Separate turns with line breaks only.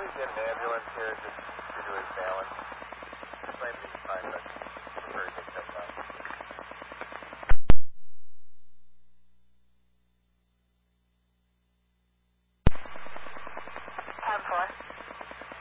we get an ambulance here just to do his balance? This might be fine, but prefer to take that out.